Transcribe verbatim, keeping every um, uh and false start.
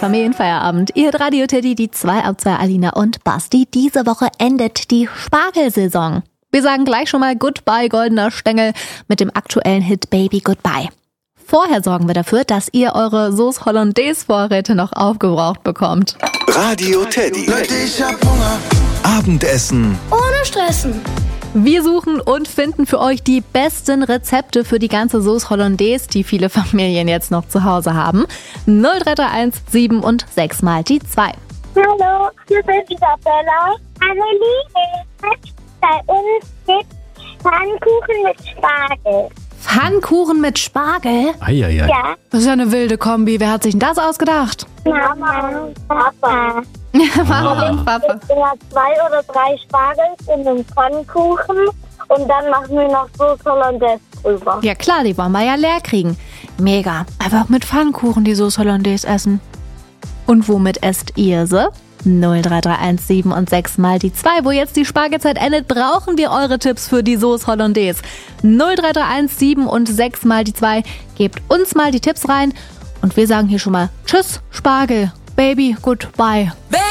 Familienfeierabend. Ihr hört Radio Teddy, die zwei ab zwei, Alina und Basti. Diese Woche endet die Spargelsaison. Wir sagen gleich schon mal Goodbye, goldener Stängel, mit dem aktuellen Hit Baby Goodbye. Vorher sorgen wir dafür, dass ihr eure Sauce Hollandaise-Vorräte noch aufgebraucht bekommt. Radio Teddy. Leute, ich hab Hunger. Abendessen. Ohne Stressen. Wir suchen und finden für euch die besten Rezepte für die ganze Sauce Hollandaise, die viele Familien jetzt noch zu Hause haben. null drei drei eins sieben und sechs mal die zwei. Hallo, hier ist Isabella. Amelie, bei uns gibt Pfannkuchen mit Spargel. Pfannkuchen mit Spargel? Eieiei. Ja, Das ist ja eine wilde Kombi. Wer hat sich denn das ausgedacht? Mama und Papa. Mama und Papa. Ich habe zwei oder drei Spargel in einem Pfannkuchen und dann machen wir noch Sauce Hollandaise drüber. Ja klar, die wollen wir ja leer kriegen. Mega. Einfach mit Pfannkuchen die Sauce Hollandaise essen. Und womit esst ihr sie? null drei drei eins sieben und sechs mal die zwei. Wo jetzt die Spargelzeit endet, brauchen wir eure Tipps für die Sauce Hollandaise. null drei drei eins sieben und sechs mal die zwei. Gebt uns mal die Tipps rein. Und wir sagen hier schon mal Tschüss, Spargel. Baby, goodbye.